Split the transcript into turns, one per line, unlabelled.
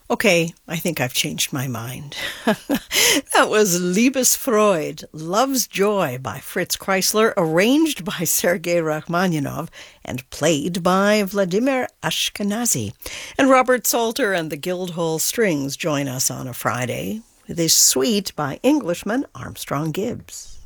Okay, I think I've changed my mind. That was Liebesfreude, Love's Joy by Fritz Kreisler, arranged by Sergei Rachmaninoff and played by Vladimir Ashkenazy. And Robert Salter and the Guildhall Strings join us on a Friday with his suite by Englishman Armstrong Gibbs.